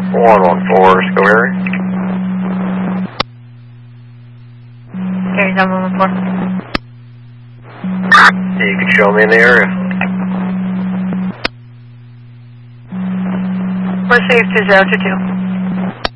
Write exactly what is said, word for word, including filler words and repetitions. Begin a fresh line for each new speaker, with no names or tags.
one one four, Sco area.
Carry down one one four.
You can show me in the area.
We're safe to zero two two.